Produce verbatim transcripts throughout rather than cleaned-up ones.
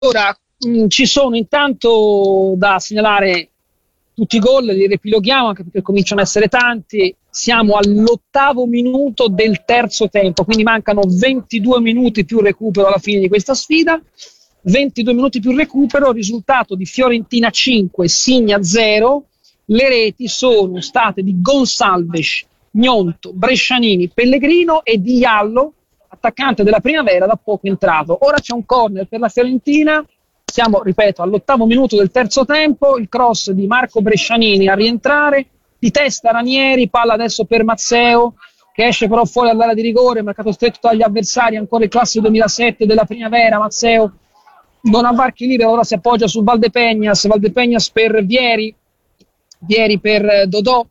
Allora, mh, ci sono intanto da segnalare tutti i gol, li riepiloghiamo anche perché cominciano ad essere tanti. Siamo all'ottavo minuto del terzo tempo, quindi mancano ventidue minuti più recupero alla fine di questa sfida. ventidue minuti più recupero, risultato di Fiorentina cinque, Signa zero. Le reti sono state di Gonsalves, Gnonto, Brescianini, Pellegrino e Di Iallo, attaccante della Primavera, da poco entrato. Ora c'è un corner per la Fiorentina. Siamo, ripeto, all'ottavo minuto del terzo tempo, il cross di Marco Brescianini a rientrare, di testa Ranieri, palla adesso per Mazzeo, che esce però fuori dall'area di rigore, marcato stretto dagli avversari, ancora il classico duemilasette della Primavera. Mazzeo non ha varchi libero, ora si appoggia su Valdepeñas, Valdepeñas per Vieri, Vieri per Dodò,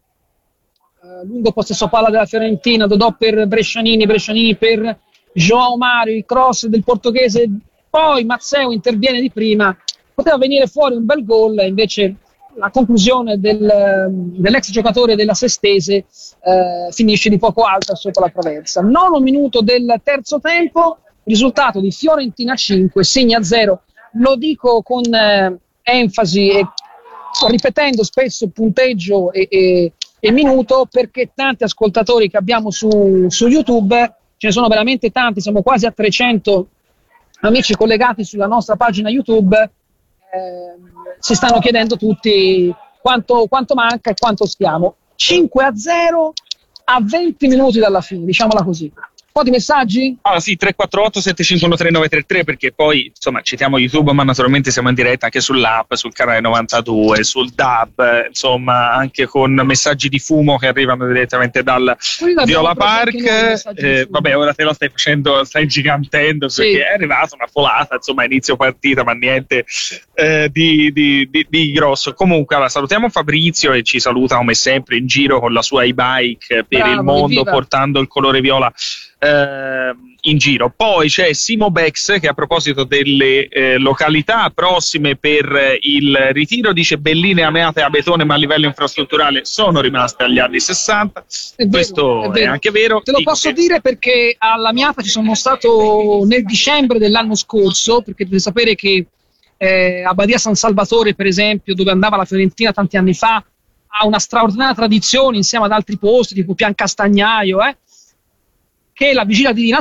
uh, lungo possesso palla della Fiorentina, Dodò per Brescianini, Brescianini per João Mario, il cross del portoghese, poi Mazzeo interviene di prima, poteva venire fuori un bel gol, invece la conclusione del, dell'ex giocatore della Sestese eh, finisce di poco alta sotto la traversa. Nono minuto del terzo tempo, risultato di Fiorentina cinque, Signa zero. Lo dico con eh, enfasi e ripetendo spesso punteggio e, e, e minuto, perché tanti ascoltatori che abbiamo su, su YouTube, ce ne sono veramente tanti, siamo quasi a trecento amici collegati sulla nostra pagina YouTube, eh, si stanno chiedendo tutti quanto, quanto manca e quanto stiamo. cinque a zero a venti minuti dalla fine, diciamola così. Un po' di messaggi? Ah sì, tre quattro otto sette cinque uno tre nove tre tre, perché poi insomma citiamo YouTube, ma naturalmente siamo in diretta anche sull'app, sul canale novantadue, sul D A B, insomma anche con messaggi di fumo che arrivano direttamente dal Viola Park. Eh, vabbè, ora te lo stai facendo, stai gigantendo, sì, perché è arrivata una folata, insomma inizio partita, ma niente eh, di, di, di, di grosso. Comunque allora, salutiamo Fabrizio e ci saluta come sempre in giro con la sua e-bike per Bravo, il mondo, evviva. Portando il colore viola Uh, in giro. Poi c'è Simo Bex che a proposito delle eh, località prossime per il ritiro dice: belline ameate a Betone, ma a livello infrastrutturale sono rimaste agli anni sessanta. È Questo vero, è, vero. è anche vero. Te lo Dico posso che... dire perché alla Miata ci sono stato nel dicembre dell'anno scorso, perché dovete sapere che eh, a Badia San Salvatore, per esempio, dove andava la Fiorentina tanti anni fa, ha una straordinaria tradizione insieme ad altri posti tipo Pian Castagnaio, eh che la vigilia di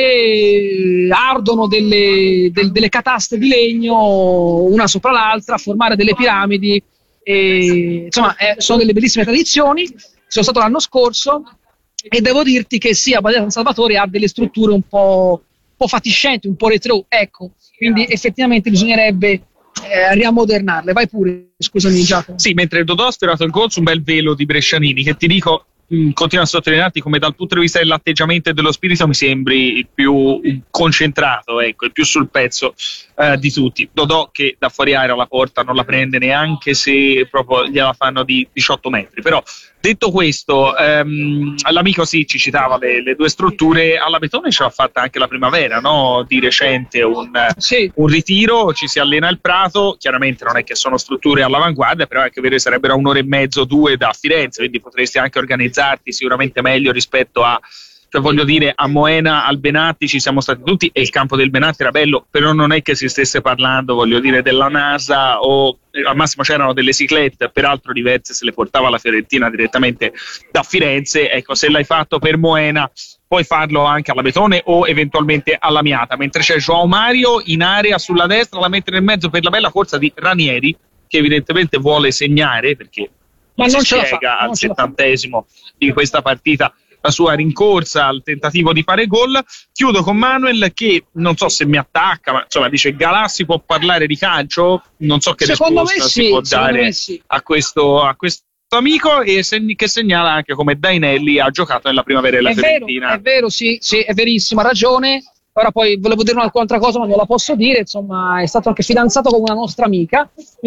Natale ardono delle, del, delle cataste di legno una sopra l'altra a formare delle piramidi, e, insomma eh, sono delle bellissime tradizioni. Sono stato l'anno scorso e devo dirti che sì, a Badia San Salvatore ha delle strutture un po', un po' fatiscenti, un po' retro, ecco, quindi effettivamente bisognerebbe eh, riammodernarle. Vai pure, scusami Giacomo. Sì, mentre Dodò ha sfiorato il gol su un bel velo di Brescianini, che ti dico continuo a sottolinearti come dal punto di vista dell'atteggiamento e dello spirito mi sembri il più concentrato, ecco, il più sul pezzo eh, di tutti. Dodò che da fuori aria la porta non la prende neanche se proprio gliela fanno di diciotto metri. Però detto questo, ehm, l'amico sì ci citava le, le due strutture. Alla Betone ce l'ha fatta anche la Primavera, no? Di recente un, sì. un ritiro, ci si allena al Prato, chiaramente non è che sono strutture all'avanguardia, però è anche vero che sarebbero un'ora e mezzo, due da Firenze, quindi potresti anche organizzarti sicuramente meglio rispetto a, cioè voglio dire, a Moena, al Benatti ci siamo stati tutti e il campo del Benatti era bello, però non è che si stesse parlando, voglio dire, della NASA o al massimo c'erano delle ciclette, peraltro diverse se le portava la Fiorentina direttamente da Firenze. Ecco, se l'hai fatto per Moena puoi farlo anche alla Betone o eventualmente alla Miata, mentre c'è João Mario in area sulla destra, la mette nel mezzo per la bella corsa di Ranieri, che evidentemente vuole segnare, perché ma si non ce spiega la fa, al settantesimo di questa partita la sua rincorsa al tentativo di fare gol. Chiudo con Manuel che non so se mi attacca, ma insomma dice: Galassi può parlare di calcio? Non so che secondo risposta me sì, si può dare sì. a questo a questo amico, e segni, che segnala anche come Dainelli ha giocato nella Primavera della è Fiorentina. Vero, è vero, sì, sì, è verissimo, ha ragione. Ora poi volevo dire un'altra cosa, ma non la posso dire. Insomma, è stato anche fidanzato con una nostra amica.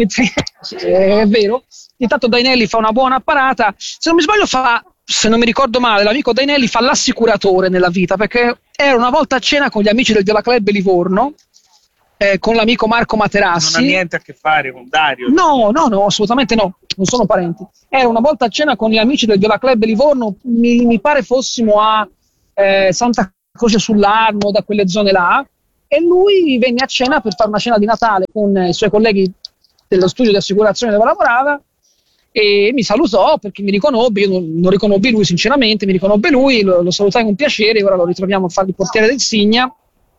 È vero. Intanto Dainelli fa una buona parata. Se non mi sbaglio fa, se non mi ricordo male, l'amico Dainelli fa l'assicuratore nella vita, perché era una volta a cena con gli amici del Viola Club Livorno, eh, con l'amico Marco Materassi. Non ha niente a che fare con Dario. No, no, no, assolutamente no. Non sono parenti. Era una volta a cena con gli amici del Viola Club Livorno. Mi, mi pare fossimo a eh, Santa Croce sull'Arno, da quelle zone là, e lui venne a cena per fare una cena di Natale con i suoi colleghi dello studio di assicurazione dove lavorava e mi salutò perché mi riconobbe, io non, non riconobbi lui sinceramente, mi riconobbe lui, lo, lo salutai con piacere, ora lo ritroviamo a fare il portiere del Signa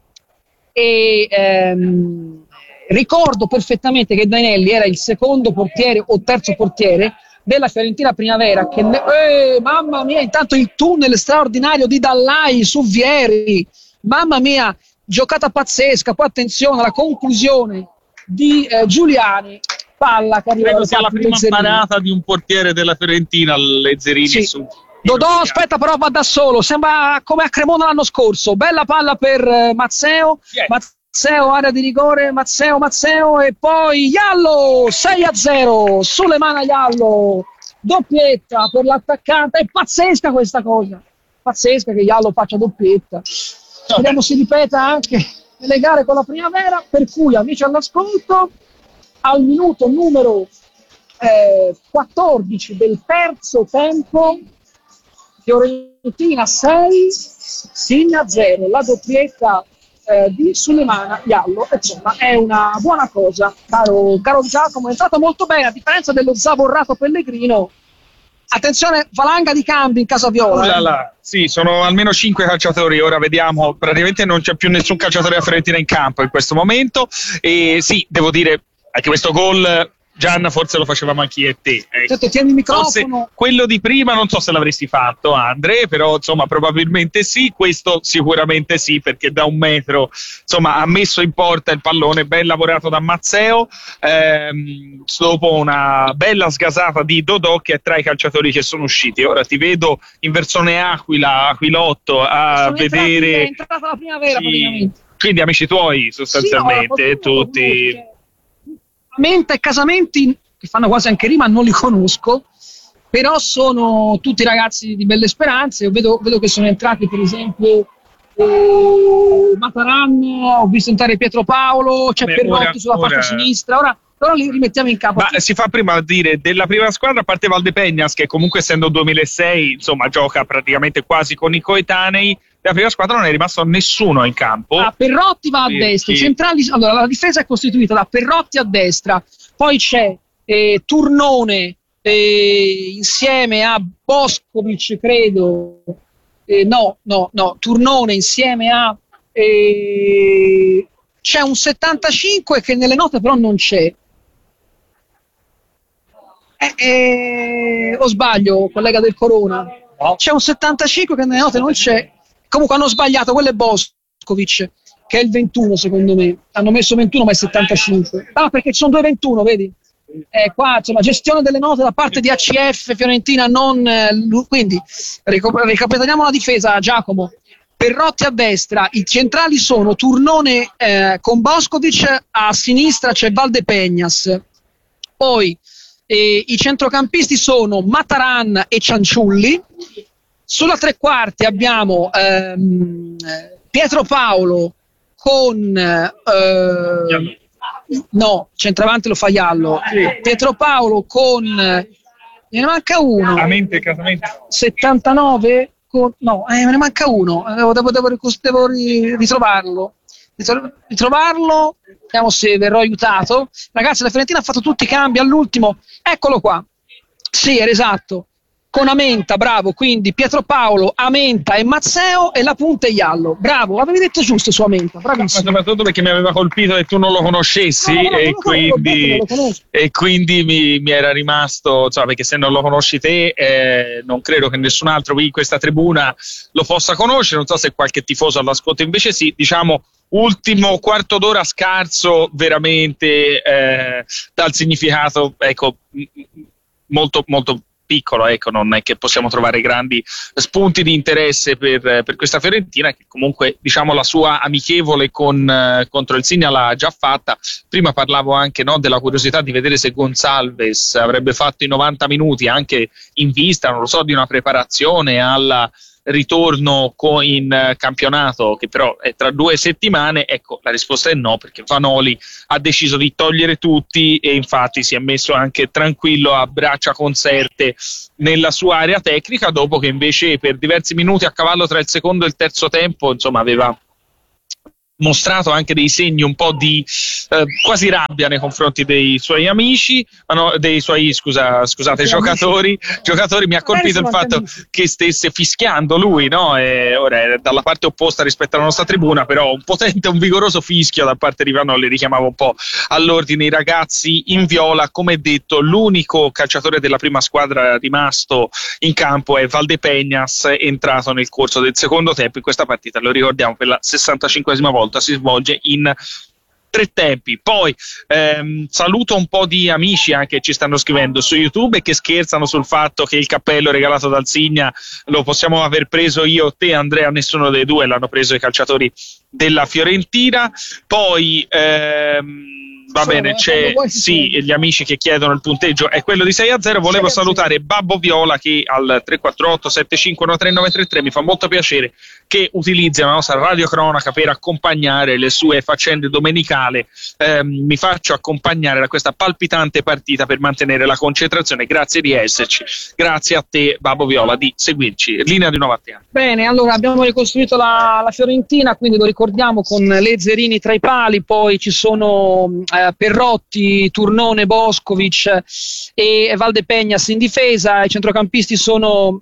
e ehm, ricordo perfettamente che Dainelli era il secondo portiere o terzo portiere della Fiorentina Primavera che ne- eh, mamma mia, intanto il tunnel straordinario di Dallai su Vieri, mamma mia, giocata pazzesca, poi attenzione alla conclusione di eh, Giuliani, palla che arriva credo sia la prima Lezzerini. parata di un portiere della Fiorentina, Lezzerini Sì. su Dodò aspetta però va da solo, sembra come a Cremona l'anno scorso, bella palla per eh, Mazzeo, Yeah. Mazzeo area di rigore, Mazzeo Mazzeo e poi Iallo sei a zero sulle mani Iallo, doppietta per l'attaccante, è pazzesca questa cosa, pazzesca che Iallo faccia doppietta, vediamo se ripeta anche nelle gare con la Primavera, per cui amici all'ascolto al minuto numero eh, quattordici del terzo tempo Fiorentina sei, Signa zero, la doppietta eh, di Sulemana Iallo, insomma è una buona cosa, caro, caro Giacomo, è entrato molto bene, a differenza dello zavorrato Pellegrino. Attenzione, valanga di cambi in casa Viola. Oh là eh. là. Sì, sono almeno cinque calciatori, ora vediamo, praticamente non c'è più nessun calciatore della Fiorentina in campo in questo momento e sì, devo dire, anche questo gol Gian forse lo facevamo anche io e te. Ecco. Certo, tieni il Forse microfono. quello di prima non so se l'avresti fatto, Andre, però insomma probabilmente sì, questo sicuramente sì, perché da un metro insomma ha messo in porta il pallone, ben lavorato da Mazzeo, ehm, dopo una bella sgasata di Dodò che è tra i calciatori che sono usciti. Ora ti vedo in versione Aquila, Aquilotto a Sono entrati- vedere... è entrata la Primavera Sì, praticamente. quindi amici tuoi sostanzialmente, Sì, no, tutti... Menta e Casamenti, che fanno quasi anche rima, non li conosco, però sono tutti ragazzi di belle speranze. Io vedo, vedo che sono entrati per esempio eh, Mataran, ho visto entrare Pietro Paolo, c'è Beh, Perrotti ora- sulla ora- parte sinistra, ora però li rimettiamo in campo. Ma si fa prima a dire della prima squadra, a parte Valdepeñas che comunque essendo duemilasei insomma gioca praticamente quasi con i coetanei, della prima squadra non è rimasto nessuno in campo. Ah, Perrotti va a Sì, destra, i sì. centrali, allora la difesa è costituita da Perrotti a destra, poi c'è eh, Turnone eh, insieme a Boskovic credo, eh, no, no, no, Turnone insieme a eh, c'è un settantacinque che nelle note però non c'è. Eh, eh, o sbaglio, collega del Corona? No. C'è un settantacinque che nelle note non c'è. Comunque hanno sbagliato, quello è Boskovic, che è il ventuno secondo me. Hanno messo ventuno ma è settantacinque. Ah, perché ci sono due ventuno, vedi? Eh, qua insomma, gestione delle note da parte di A C F Fiorentina, non eh, lu- quindi rico- ricapitoliamo la difesa, Giacomo. Perrotti a destra, i centrali sono Turnone eh, con Boskovic, a sinistra c'è Valdepeñas. Poi eh, i centrocampisti sono Mataran e Cianciulli. Sulla tre quarti abbiamo ehm, Pietro Paolo con eh, no, centravanti lo fa Iallo. Pietro Paolo con eh, me ne manca uno. Veramente, Casamenti. settantanove con, no, eh, me ne manca uno. Devo, devo, devo, ricos- devo ri- ritrovarlo. Ritro- Ritrovarlo, vediamo se verrò aiutato. Ragazzi, la Fiorentina ha fatto tutti i cambi all'ultimo. Eccolo qua. Sì, era esatto. Con Amenta, bravo, quindi Pietro Paolo, Amenta e Mazzeo e la punta e Iallo. Bravo, avevi detto giusto su Amenta, Ma bravissimo. soprattutto perché mi aveva colpito che tu non lo conoscessi No, no, no, e, non lo conosco, quindi, non lo conosco. e quindi mi, mi era rimasto, insomma, perché se non lo conosci te eh, non credo che nessun altro qui in questa tribuna lo possa conoscere, non so se qualche tifoso all'ascolto invece sì, diciamo ultimo quarto d'ora scarso veramente eh, dal significato ecco m- m- molto molto piccolo, ecco, non è che possiamo trovare grandi spunti di interesse per, per questa Fiorentina che comunque diciamo la sua amichevole con, eh, contro il Signa l'ha già fatta. Prima parlavo anche no, della curiosità di vedere se Gonçalves avrebbe fatto i novanta minuti anche in vista, non lo so, di una preparazione alla ritorno co- in uh, campionato che però è tra due settimane. Ecco, la risposta è no, perché Vanoli ha deciso di togliere tutti e infatti si è messo anche tranquillo a braccia conserte nella sua area tecnica, dopo che invece per diversi minuti a cavallo tra il secondo e il terzo tempo insomma aveva mostrato anche dei segni un po' di eh, quasi rabbia nei confronti dei suoi amici, ma no, dei suoi scusa, scusate giocatori, giocatori. Mi ha colpito il fatto che stesse fischiando lui, no? E ora è dalla parte opposta rispetto alla nostra tribuna, però un potente, un vigoroso fischio da parte di Vanoli richiamava un po' all'ordine i ragazzi in viola. Come detto, l'unico calciatore della prima squadra rimasto in campo è Valdepeñas, entrato nel corso del secondo tempo in questa partita, lo ricordiamo, per la sessantacinquesima volta si svolge in tre tempi. Poi ehm, saluto un po' di amici anche che ci stanno scrivendo su YouTube e che scherzano sul fatto che il cappello regalato dal Signa lo possiamo aver preso io o te, Andrea. Nessuno dei due, l'hanno preso i calciatori della Fiorentina. Poi ehm, va Sono, bene, c'è sì, gli amici che chiedono il punteggio è quello di sei a zero. Volevo salutare Babbo Viola che al tre quattro otto sette cinque uno tre nove tre tre mi fa molto piacere che utilizzi la nostra radiocronaca per accompagnare le sue faccende domenicali. Eh, mi faccio accompagnare da questa palpitante partita per mantenere la concentrazione. Grazie di esserci, grazie a te Babbo Viola di seguirci. Linea di nuovo a te. Bene, allora abbiamo ricostruito la, la Fiorentina, quindi lo ricordiamo con Lezzerini tra i pali, poi ci sono eh, Perrotti, Turnone, Boskovic e Valdepeñas in difesa. I centrocampisti sono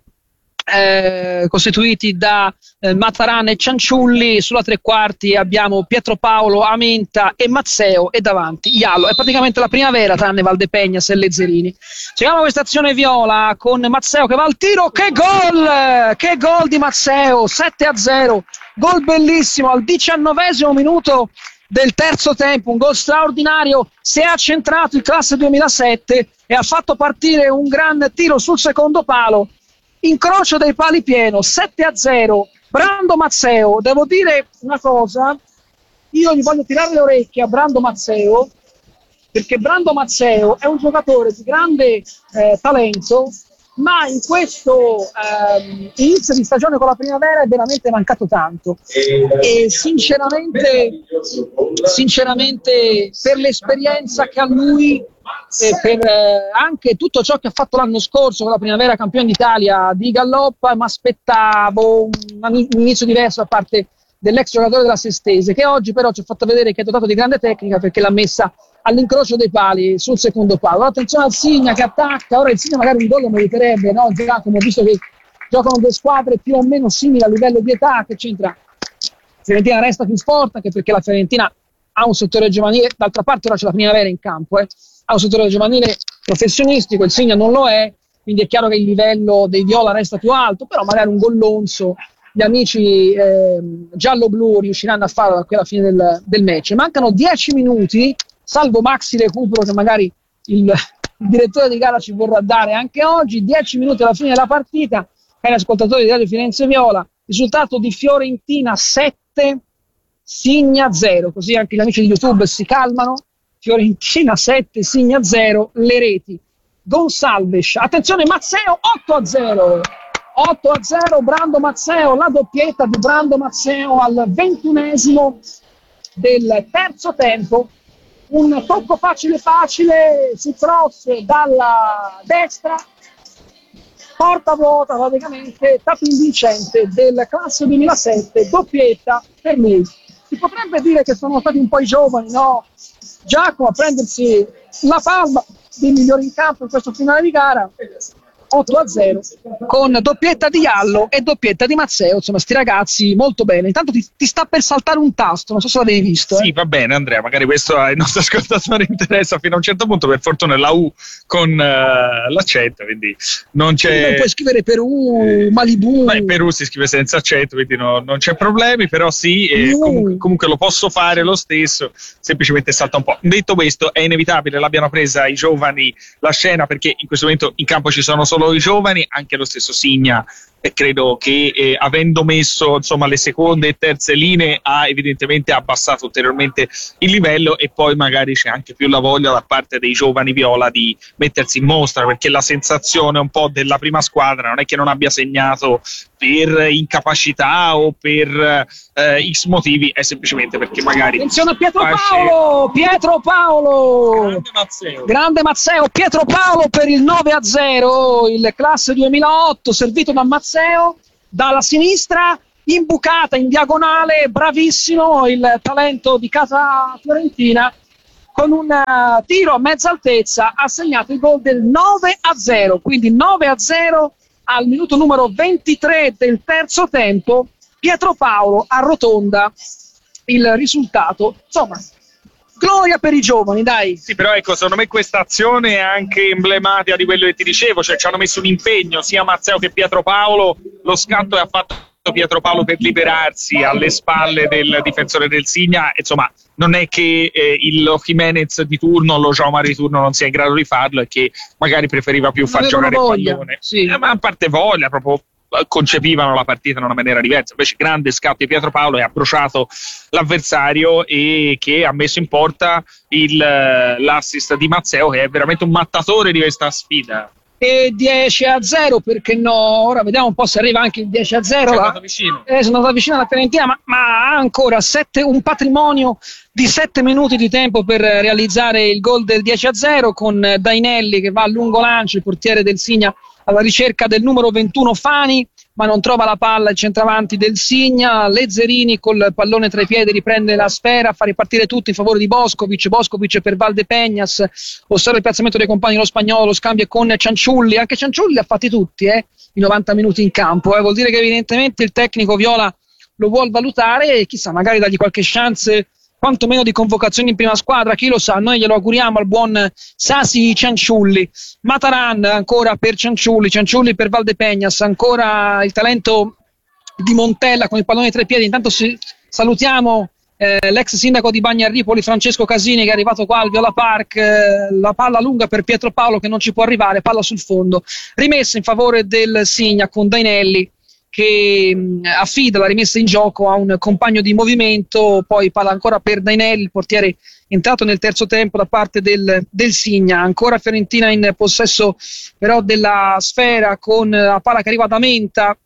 Eh, costituiti da eh, Mataran e Cianciulli. Sulla tre quarti abbiamo Pietro Paolo, Amenta e Mazzeo, e davanti Iallo. È praticamente la primavera tranne Valdepeñas e Lezzerini. Seguiamo questa azione viola con Mazzeo che va al tiro. Che gol! Che gol di Mazzeo! sette a zero, gol bellissimo al diciannovesimo minuto del terzo tempo, un gol straordinario. Si è accentrato il classe duemilasette e ha fatto partire un gran tiro sul secondo palo. Incrocio dei pali pieno, sette a zero. Brando Mazzeo, devo dire una cosa, io gli voglio tirare le orecchie a Brando Mazzeo, perché Brando Mazzeo è un giocatore di grande eh, talento, ma in questo ehm, inizio di stagione con la primavera è veramente mancato tanto e sinceramente, sinceramente per l'esperienza che ha lui e per eh, anche tutto ciò che ha fatto l'anno scorso con la primavera campione d'Italia di Galloppa, mi aspettavo un, un inizio diverso da parte dell'ex giocatore della Sestese, che oggi però ci ha fatto vedere che è dotato di grande tecnica perché l'ha messa all'incrocio dei pali sul secondo palo. Attenzione al Signa che attacca, ora il Signa magari un gol lo meriterebbe, no Giacomo, visto che giocano due squadre più o meno simili a livello di età, che c'entra? Fiorentina resta più forte anche perché la Fiorentina ha un settore giovanile, d'altra parte ora c'è la primavera in campo, eh. ha un settore giovanile professionistico, il Signa non lo è, quindi è chiaro che il livello dei Viola resta più alto, però magari un gollonzo gli amici eh, giallo-blu riusciranno a farlo da qui alla fine del, del match. Mancano dieci minuti, salvo maxi recupero che magari il, il direttore di gara ci vorrà dare anche oggi. Dieci minuti alla fine della partita, cari ascoltatori di Radio Firenze Viola, risultato di Fiorentina sette, Signa zero, così anche gli amici di YouTube si calmano. Fiorentina sette, Signa zero, le reti Gonsalves, attenzione Mazzeo, otto a zero, otto a zero, Brando Mazzeo, la doppietta di Brando Mazzeo al ventunesimo del terzo tempo, un tocco facile facile su cross dalla destra, porta vuota praticamente, tappo invincente del classe duemilasette, doppietta per lui. Si potrebbe dire che sono stati un po' i giovani, no? Giacomo a prendersi la palma dei migliori in campo in questo finale di gara. otto a zero con doppietta di Iallo e doppietta di Mazzeo, insomma sti ragazzi molto bene. Intanto ti, ti sta per saltare un tasto, non so se l'avevi visto. Sì, eh. va bene Andrea, magari questo ai nostri ascoltatori interessa fino a un certo punto, per fortuna è la U con uh, l'accento, quindi non c'è... Non puoi scrivere Perù, Malibu... Beh, Perù si scrive senza accento, quindi no, non c'è problemi, però sì, e no. comunque, comunque lo posso fare lo stesso, semplicemente salta un po'. Detto questo, è inevitabile, l'abbiano presa i giovani la scena, perché in questo momento in campo ci sono solo i giovani, anche lo stesso Signa eh, credo che eh, avendo messo insomma le seconde e terze linee ha evidentemente abbassato ulteriormente il livello, e poi magari c'è anche più la voglia da parte dei giovani viola di mettersi in mostra, perché la sensazione un po' della prima squadra non è che non abbia segnato per incapacità o per eh, x motivi, è semplicemente perché magari... Attenzione a Pietro Paolo, Pietro Paolo, grande Mazzeo. grande Mazzeo, Pietro Paolo per il nove a zero, il classe duemilaotto servito da Mazzeo dalla sinistra, imbucata in diagonale, bravissimo il talento di casa fiorentina, con un uh, tiro a mezza altezza ha segnato il gol del nove a zero, quindi nove a zero al minuto numero ventitré del terzo tempo. Pietro Paolo arrotonda il risultato, insomma gloria per i giovani, dai. Sì, però ecco, secondo me questa azione è anche emblematica di quello che ti dicevo, cioè ci hanno messo un impegno sia Mazzeo che Pietro Paolo, lo scatto che ha fatto Pietro Paolo per liberarsi alle spalle del difensore del Signa, insomma non è che eh, il Jimenez di turno, lo Jomar di turno non sia in grado di farlo e che magari preferiva più far giocare il pallone, sì. eh, ma a parte voglia, proprio concepivano la partita in una maniera diversa. Invece grande scatto di Pietro Paolo, che ha bruciato l'avversario e che ha messo in porta il, l'assist di Mazzeo, che è veramente un mattatore di questa sfida. E dieci a zero, perché no? Ora vediamo un po' se arriva anche il dieci a zero. È andato vicino. Eh, sono andato vicino alla Fiorentina, ma, ma ha ancora sette, un patrimonio di sette minuti di tempo per realizzare il gol del dieci a zero, con Dainelli che va a lungo lancio, il portiere del Signa, alla ricerca del numero ventuno Fani, ma non trova la palla il centravanti del Signa. Lezzerini col pallone tra i piedi riprende la sfera, fa ripartire tutto in favore di Boskovic. Boskovic per Valdepeñas, osserva il piazzamento dei compagni, lo spagnolo, lo scambia con Cianciulli. Anche Cianciulli li ha fatti tutti, eh, i novanta minuti in campo, eh. Vuol dire che evidentemente il tecnico viola lo vuol valutare e chissà, magari dargli qualche chance quantomeno di convocazione in prima squadra, chi lo sa. Noi glielo auguriamo al buon Sasi Cianciulli. Mataran ancora per Cianciulli, Cianciulli per Valdepeñas, ancora il talento di Montella con il pallone tra i piedi. Intanto si, salutiamo eh, l'ex sindaco di Bagnarripoli Francesco Casini, che è arrivato qua al Viola Park. Eh, la palla lunga per Pietro Paolo che non ci può arrivare, palla sul fondo, rimessa in favore del Signa con Dainelli che mh, affida la rimessa in gioco a un compagno di movimento. Poi palla ancora per Dainelli, il portiere entrato nel terzo tempo da parte del, del Signa. Ancora Fiorentina in possesso però della sfera, con la palla che arriva da Menta.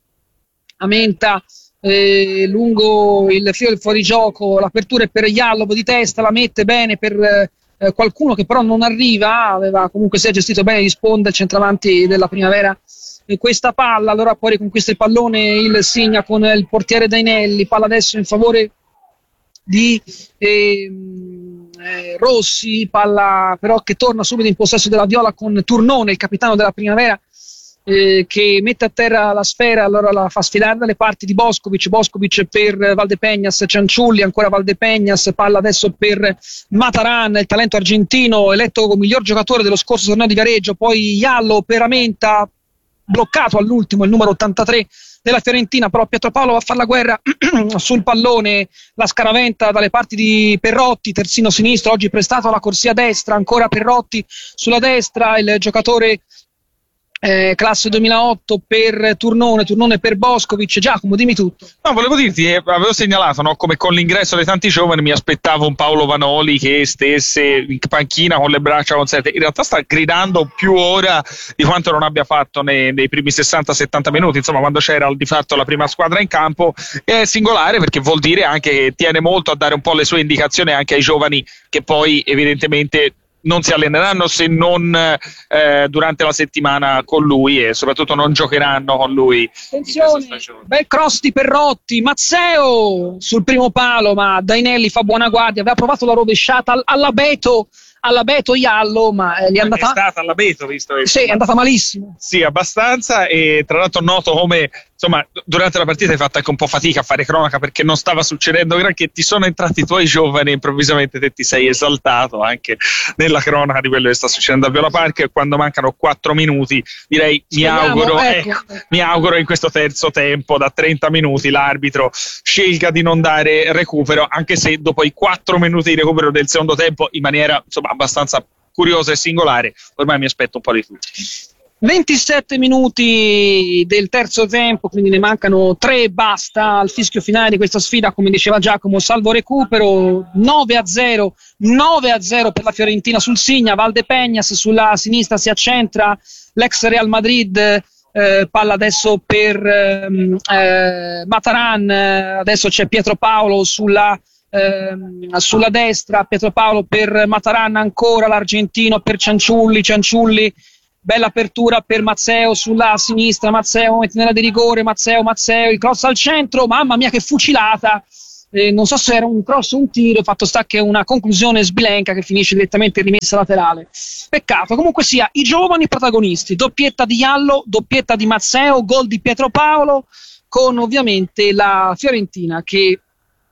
A Menta eh, lungo il filo del fuorigioco, l'apertura è per Jallow di testa, la mette bene per eh, qualcuno che però non arriva. Aveva comunque si è gestito bene di sponda il centravanti della Primavera questa palla. Allora poi riconquista il pallone il Signa con il portiere Dainelli, palla adesso in favore di eh, eh, Rossi, palla però che torna subito in possesso della Viola con Turnone, il capitano della Primavera, eh, che mette a terra la sfera. Allora la fa sfilare dalle parti di Boskovic, Boskovic per Valdepeñas, Cianciulli, ancora Valdepeñas, palla adesso per Mataran, il talento argentino eletto come miglior giocatore dello scorso torneo di Viareggio. Poi Jallow per Amenta, bloccato all'ultimo il numero ottantatré della Fiorentina, però Pietro Paolo va a fare la guerra sul pallone, la scaraventa dalle parti di Perrotti, terzino sinistro, oggi prestato alla corsia destra. Ancora Perrotti sulla destra, il giocatore Eh, classe duemilaotto per Turnone, Turnone per Boskovic. Giacomo, dimmi tutto. No, volevo dirti, eh, avevo segnalato, no, come con l'ingresso dei tanti giovani mi aspettavo un Paolo Vanoli che stesse in panchina con le braccia conserte. In realtà sta gridando più ora di quanto non abbia fatto nei, nei primi sessanta settanta minuti, insomma, quando c'era di fatto la prima squadra in campo. È singolare perché vuol dire anche che tiene molto a dare un po' le sue indicazioni anche ai giovani che poi evidentemente non si alleneranno se non eh, durante la settimana con lui, e soprattutto non giocheranno con lui. Attenzione, bel cross di Perrotti, Mazzeo sul primo palo, ma Dainelli fa buona guardia. Aveva provato la rovesciata alla Beto, alla Beto Jallow, ma eh, gli è andata, è stata alla Beto, visto che sì, è andata malissimo. Sì, abbastanza. E tra l'altro noto come, insomma, durante la partita hai fatto anche un po' fatica a fare cronaca perché non stava succedendo granché, ti sono entrati i tuoi giovani e improvvisamente te ti sei esaltato anche nella cronaca di quello che sta succedendo a Viola Park. E quando mancano quattro minuti direi mi auguro, ecco. ecco, mi auguro in questo terzo tempo da trenta minuti l'arbitro scelga di non dare recupero, anche se dopo i quattro minuti di recupero del secondo tempo, in maniera insomma abbastanza curiosa e singolare, ormai mi aspetto un po' di tutto. ventisette minuti del terzo tempo, quindi ne mancano tre, basta al fischio finale di questa sfida, come diceva Giacomo, salvo recupero. Nove a zero per la Fiorentina sul Signa. Valdepeñas sulla sinistra si accentra, l'ex Real Madrid, eh, palla adesso per eh, Mataran, adesso c'è Pietro Paolo sulla Ehm, sulla destra, Pietro Paolo per Mataran, ancora l'argentino per Cianciulli, Cianciulli bella apertura per Mazzeo sulla sinistra, Mazzeo momento nella di rigore, Mazzeo, Mazzeo, il cross al centro, mamma mia che fucilata, eh, non so se era un cross o un tiro, fatto sta che è una conclusione sbilenca che finisce direttamente in rimessa laterale. Peccato, comunque sia, i giovani protagonisti, doppietta di Jallow, doppietta di Mazzeo, gol di Pietro Paolo, con ovviamente la Fiorentina che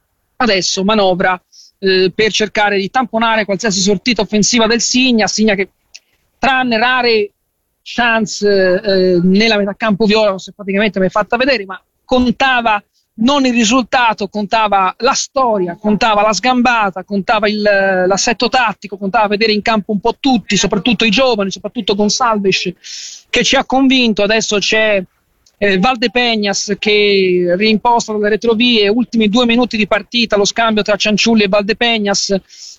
adesso manovra eh, per cercare di tamponare qualsiasi sortita offensiva del Signa, Signa che tranne rare chance eh, nella metà campo viola non si è praticamente mai fatta vedere, ma contava non il risultato, contava la storia, contava la sgambata, contava il, l'assetto tattico, contava vedere in campo un po' tutti, soprattutto i giovani, soprattutto Gonçalves che ci ha convinto. Adesso c'è eh, Valdepeñas che reimposta dalle retrovie, ultimi due minuti di partita, lo scambio tra Cianciulli e Valdepeñas,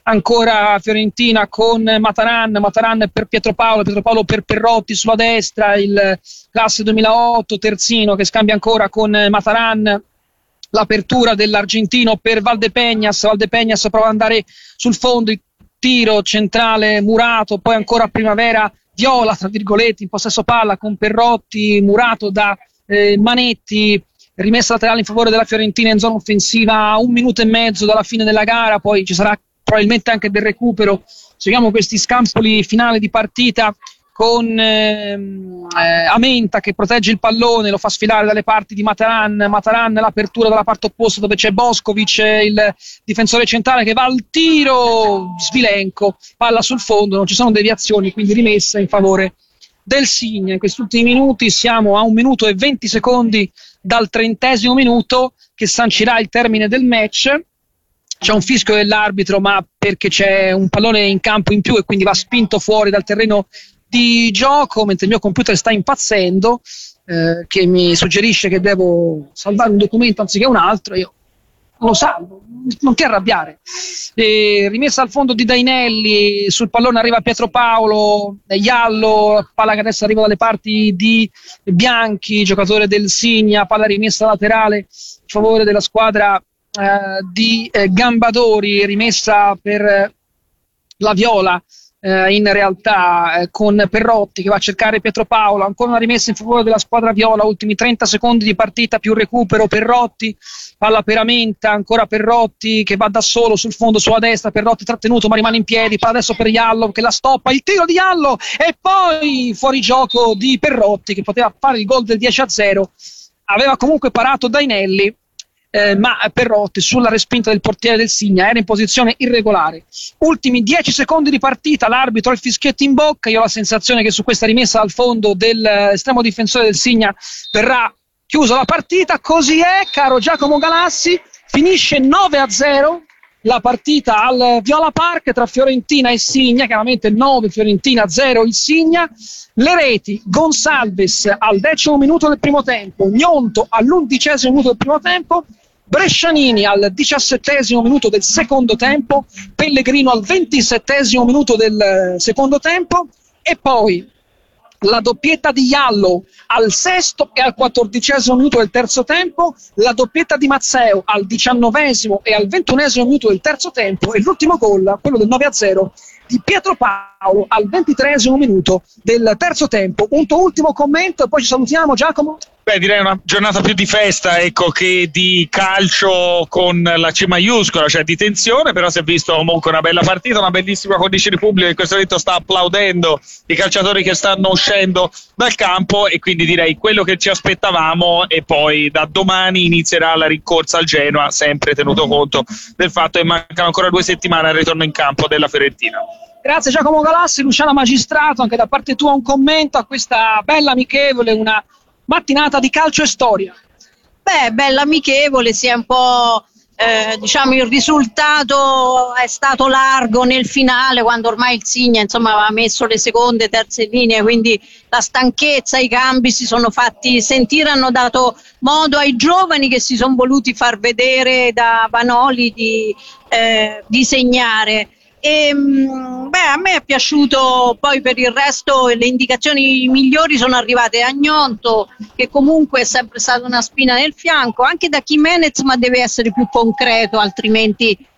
ancora Fiorentina con Mataran, Mataran per Pietro Paolo, Pietro Paolo per Perrotti sulla destra, il classe duemilaotto terzino che scambia ancora con Mataran, l'apertura dell'argentino per Valdepeñas, Valdepeñas prova ad andare sul fondo, il tiro centrale murato, poi ancora Primavera viola tra virgolette in possesso palla con Perrotti, murato da eh, Manetti, rimessa laterale in favore della Fiorentina in zona offensiva a un minuto e mezzo dalla fine della gara, poi ci sarà probabilmente anche del recupero. Seguiamo questi scampoli finali di partita con ehm, eh, Amenta che protegge il pallone, lo fa sfilare dalle parti di Mataran, Mataran l'apertura dalla parte opposta dove c'è Boskovic, il difensore centrale che va al tiro, Svilenko, palla sul fondo, non ci sono deviazioni, quindi rimessa in favore del Signa. In questi ultimi minuti siamo a un minuto e venti secondi dal trentesimo minuto che sancirà il termine del match. C'è un fischio dell'arbitro, ma perché c'è un pallone in campo in più e quindi va spinto fuori dal terreno di gioco, mentre il mio computer sta impazzendo, eh, che mi suggerisce che devo salvare un documento anziché un altro. Io non lo salvo, non ti arrabbiare. E rimessa al fondo di Dainelli, sul pallone arriva Pietro Paolo, Jallow, palla che adesso arriva dalle parti di Bianchi, giocatore del Signa, palla rimessa laterale in favore della squadra eh, di eh, Gambadori, rimessa per eh, la Viola. Uh, in realtà uh, con Perrotti che va a cercare Pietro Paolo, ancora una rimessa in favore della squadra viola, ultimi trenta secondi di partita più recupero, Perrotti, palla per Amenta, ancora Perrotti che va da solo sul fondo sulla destra, Perrotti trattenuto ma rimane in piedi, palla adesso per Jallow che la stoppa, il tiro di Jallow e poi fuori gioco di Perrotti che poteva fare il gol del dieci a zero, aveva comunque parato Dainelli. Eh, ma Perrotti sulla respinta del portiere del Signa era in posizione irregolare. Ultimi dieci secondi di partita, l'arbitro ha il fischietto in bocca. Io ho la sensazione che su questa rimessa al fondo dell'estremo difensore del Signa verrà chiusa la partita. Così è, caro Giacomo Galassi, finisce nove a zero la partita al Viola Park tra Fiorentina e Signa, chiaramente nove Fiorentina, zero il Signa. Le reti: Gonçalves al decimo minuto del primo tempo, Gnonto all'undicesimo minuto del primo tempo, Brescianini al diciassettesimo minuto del secondo tempo, Pellegrino al ventisettesimo minuto del secondo tempo e poi la doppietta di Jallow al sesto e al quattordicesimo minuto del terzo tempo, la doppietta di Mazzeo al diciannovesimo e al ventunesimo minuto del terzo tempo e l'ultimo gol, quello del nove a zero di Pietro Paolo al ventitreesimo minuto del terzo tempo. Un tuo ultimo commento e poi ci salutiamo, Giacomo? Beh, direi una giornata più di festa, ecco, che di calcio con la C maiuscola, cioè di tensione, però si è visto comunque una bella partita, una bellissima condizione di pubblico che in questo momento sta applaudendo i calciatori che stanno uscendo dal campo e quindi direi quello che ci aspettavamo. E poi da domani inizierà la rincorsa al Genoa, sempre tenuto conto del fatto che mancano ancora due settimane al ritorno in campo della Fiorentina. Grazie Giacomo Galassi. Luciano Magistrato, anche da parte tua un commento a questa bella amichevole, una mattinata di calcio e storia. Beh, bella amichevole, si è un po' eh, diciamo il risultato è stato largo nel finale, quando ormai il Signa insomma aveva messo le seconde e terze linee, quindi la stanchezza, i cambi si sono fatti sentire, hanno dato modo ai giovani che si sono voluti far vedere da Vanoli di, eh, di segnare. E, beh, a me è piaciuto. Poi per il resto le indicazioni migliori sono arrivate a Gnonto, che comunque è sempre stata una spina nel fianco, anche da Jimenez, ma deve essere più concreto, altrimenti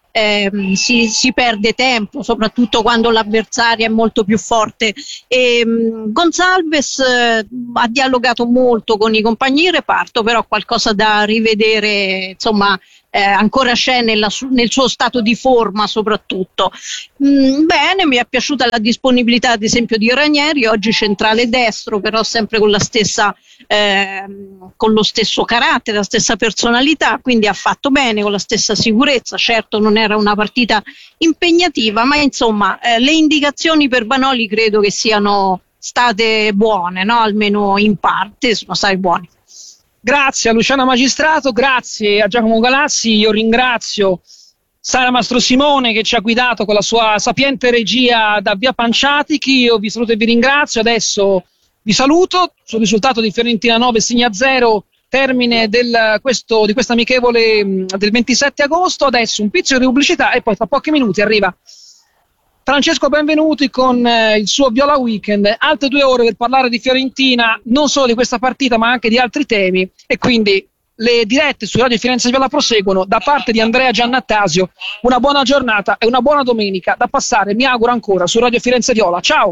eh, si, si perde tempo, soprattutto quando l'avversario è molto più forte. E, um, Gonçalves eh, ha dialogato molto con i compagni di reparto, però qualcosa da rivedere, insomma, eh, ancora c'è nella, nel suo stato di forma soprattutto. Mm, bene, mi è piaciuta la disponibilità ad esempio di Ranieri, oggi centrale destro, però sempre con la stessa eh, con lo stesso carattere, la stessa personalità, quindi ha fatto bene, con la stessa sicurezza. Certo non era una partita impegnativa, ma insomma eh, le indicazioni per Vanoli credo che siano state buone, no? Almeno in parte sono state buone. Grazie a Luciana Magistrato, grazie a Giacomo Galassi, io ringrazio Sara Mastro Simone che ci ha guidato con la sua sapiente regia da Via Panciatichi. Io vi saluto e vi ringrazio, adesso vi saluto sul risultato di Fiorentina nove Signa zero, termine del, questo, di questa amichevole del ventisette agosto. Adesso un pizzico di pubblicità e poi tra pochi minuti arriva Francesco Benvenuti con eh, il suo Viola Weekend, altre due ore per parlare di Fiorentina, non solo di questa partita ma anche di altri temi, e quindi le dirette su Radio Firenze Viola proseguono. Da parte di Andrea Giannattasio una buona giornata e una buona domenica da passare, mi auguro, ancora su Radio Firenze Viola. Ciao!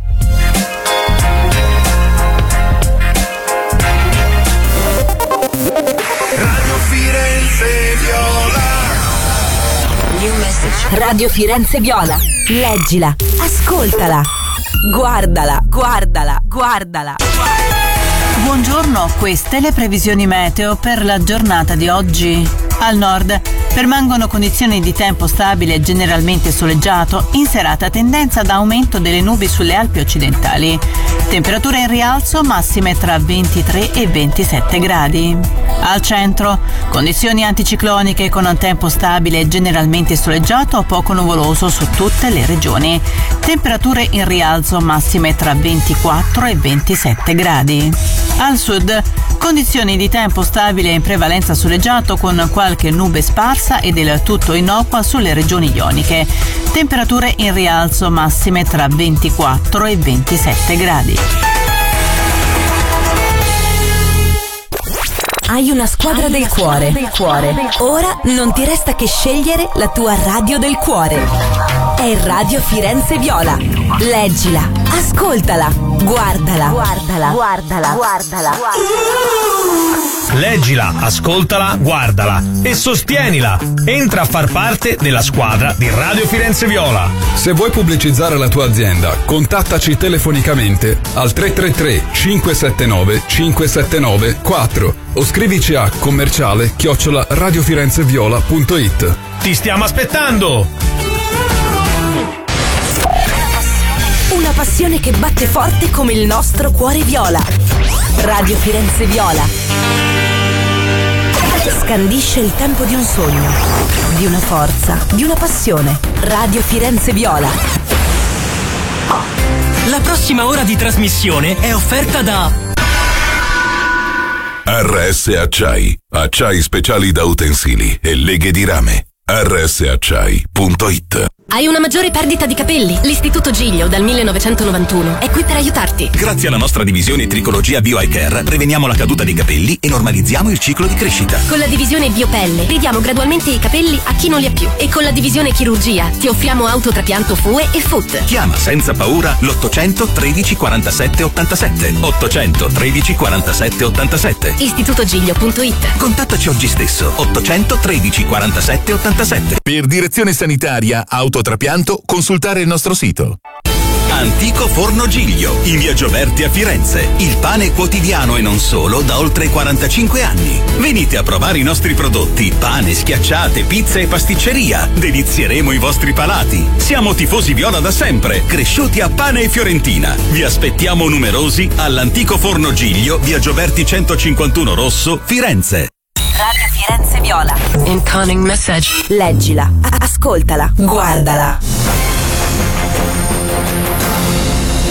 Radio Firenze Viola. Radio Firenze Viola. Leggila, ascoltala, guardala, guardala, guardala. Buongiorno, queste le previsioni meteo per la giornata di oggi. Al nord permangono condizioni di tempo stabile e generalmente soleggiato, in serata tendenza ad aumento delle nubi sulle Alpi occidentali. Temperature in rialzo, massime tra ventitré e ventisette gradi. Al centro, condizioni anticicloniche con un tempo stabile e generalmente soleggiato o poco nuvoloso su tutte le regioni. Temperature in rialzo, massime tra ventiquattro e ventisette gradi. Al sud, condizioni di tempo stabile in prevalenza soleggiato con qualche nube sparsa e del tutto innocua sulle regioni ioniche. Temperature in rialzo, massime tra ventiquattro e ventisette gradi. Hai una squadra del cuore. del cuore. Ora non ti resta che scegliere la tua radio del cuore. È Radio Firenze Viola. Leggila, ascoltala, guardala, guardala, guardala, guardala. Leggila, ascoltala, guardala e sostienila. Entra a far parte della squadra di Radio Firenze Viola. Se vuoi pubblicizzare la tua azienda, contattaci telefonicamente al tre tre tre cinque sette nove cinque sette nove quattro o scrivici a commerciale chiocciola radiofirenzeviola punto it. Ti stiamo aspettando! Una passione che batte forte come il nostro cuore viola. Radio Firenze Viola. Scandisce il tempo di un sogno, di una forza, di una passione. Radio Firenze Viola. La prossima ora di trasmissione è offerta da R S Acciai, acciai speciali da utensili e leghe di rame. R S acciai punto it. Hai una maggiore perdita di capelli? L'Istituto Giglio dal millenovecentonovantuno è qui per aiutarti. Grazie alla nostra divisione Tricologia Bio Eye Care preveniamo la caduta dei capelli e normalizziamo il ciclo di crescita. Con la divisione Biopelle ridiamo gradualmente i capelli a chi non li ha più. E con la divisione Chirurgia ti offriamo autotrapianto F U E e F U T. Chiama senza paura l'ottocento tredici quarantasette ottantasette. ottocento tredici quarantasette ottantasette. Istituto Giglio punto it. Contattaci oggi stesso. ottocento tredici quarantasette ottantasette. Per direzione sanitaria, autotrapianto, consultare il nostro sito. Antico Forno Giglio, in via Gioberti a Firenze. Il pane quotidiano e non solo da oltre quarantacinque anni. Venite a provare i nostri prodotti: pane, schiacciate, pizza e pasticceria. Delizieremo i vostri palati. Siamo tifosi viola da sempre, cresciuti a pane e fiorentina. Vi aspettiamo numerosi all'Antico Forno Giglio, via Gioberti centocinquantuno Rosso, Firenze. Radio Firenze Viola. Incoming message. Leggila, ascoltala, guardala.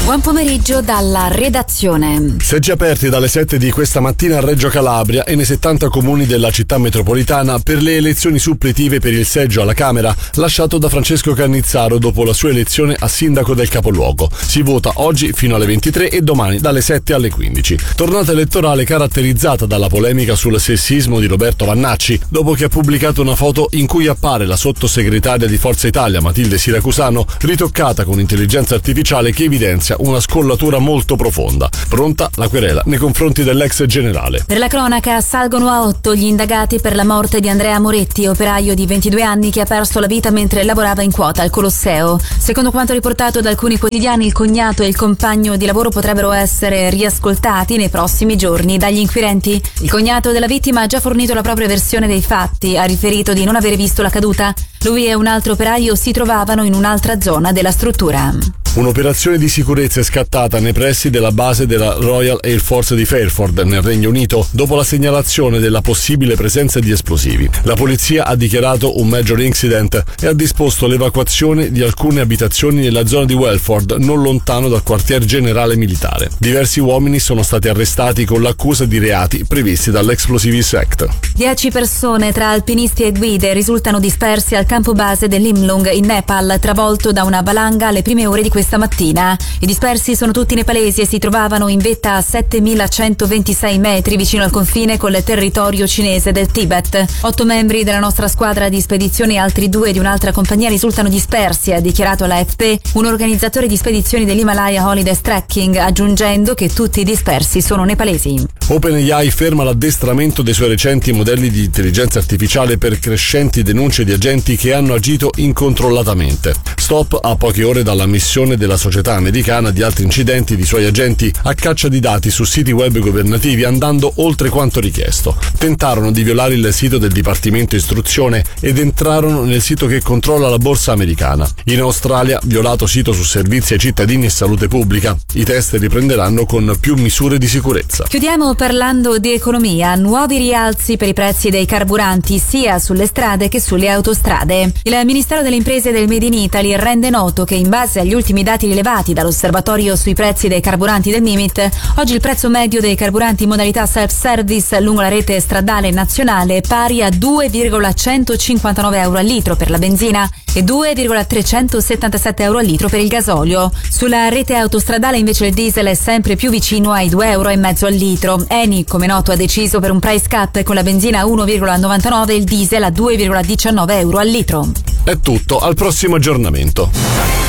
Buon pomeriggio dalla redazione. Seggi aperti dalle sette di questa mattina a Reggio Calabria e nei settanta comuni della città metropolitana per le elezioni suppletive per il seggio alla Camera lasciato da Francesco Cannizzaro dopo la sua elezione a sindaco del capoluogo. Si vota oggi fino alle ventitré e domani dalle sette alle quindici. Tornata elettorale caratterizzata dalla polemica sul sessismo di Roberto Vannacci, dopo che ha pubblicato una foto in cui appare la sottosegretaria di Forza Italia Matilde Siracusano ritoccata con intelligenza artificiale che evidenzia una scollatura molto profonda. Pronta la querela nei confronti dell'ex generale. Per la cronaca salgono a otto gli indagati per la morte di Andrea Moretti, operaio di ventidue anni che ha perso la vita mentre lavorava in quota al Colosseo. Secondo quanto riportato da alcuni quotidiani, il cognato e il compagno di lavoro potrebbero essere riascoltati nei prossimi giorni dagli inquirenti. Il cognato della vittima ha già fornito la propria versione dei fatti, ha riferito di non avere visto la caduta. Lui e un altro operaio si trovavano in un'altra zona della struttura. Un'operazione di sicurezza è scattata nei pressi della base della Royal Air Force di Fairford, nel Regno Unito, dopo la segnalazione della possibile presenza di esplosivi. La polizia ha dichiarato un major incident e ha disposto l'evacuazione di alcune abitazioni nella zona di Welford, non lontano dal quartier generale militare. Diversi uomini sono stati arrestati con l'accusa di reati previsti dall'Explosives Act. Dieci persone, tra alpinisti e guide, risultano dispersi al campo base dell'Imlung in Nepal, travolto da una valanga alle prime ore di questa mattina. I dispersi sono tutti nepalesi e si trovavano in vetta a settemilacentoventisei metri vicino al confine con il territorio cinese del Tibet. Otto membri della nostra squadra di spedizioni e altri due di un'altra compagnia risultano dispersi, ha dichiarato l'A F P, un organizzatore di spedizioni dell'Himalaya Holidays Trekking, aggiungendo che tutti i dispersi sono nepalesi. OpenAI ferma l'addestramento dei suoi recenti modelli di intelligenza artificiale per crescenti denunce di agenti che hanno agito incontrollatamente. Stop a poche ore dalla missione della società americana di altri incidenti di suoi agenti a caccia di dati su siti web governativi andando oltre quanto richiesto. Tentarono di violare il sito del Dipartimento Istruzione ed entrarono nel sito che controlla la borsa americana. In Australia, violato sito su servizi ai cittadini e salute pubblica. I test riprenderanno con più misure di sicurezza. Chiudiamo parlando di economia. Nuovi rialzi per i prezzi dei carburanti sia sulle strade che sulle autostrade. Il Ministero delle Imprese del Made in Italy rende noto che in base agli ultimi dati rilevati dall'osservatorio sui prezzi dei carburanti del Mimit, oggi il prezzo medio dei carburanti in modalità self-service lungo la rete stradale nazionale è pari a due virgola centocinquantanove euro al litro per la benzina e due virgola trecentosettantasette euro al litro per il gasolio. Sulla rete autostradale invece il diesel è sempre più vicino ai due euro e mezzo al litro. Eni, come noto, ha deciso per un price cap con la benzina a uno virgola novantanove e il diesel a due virgola diciannove euro al litro. È tutto, al prossimo aggiornamento.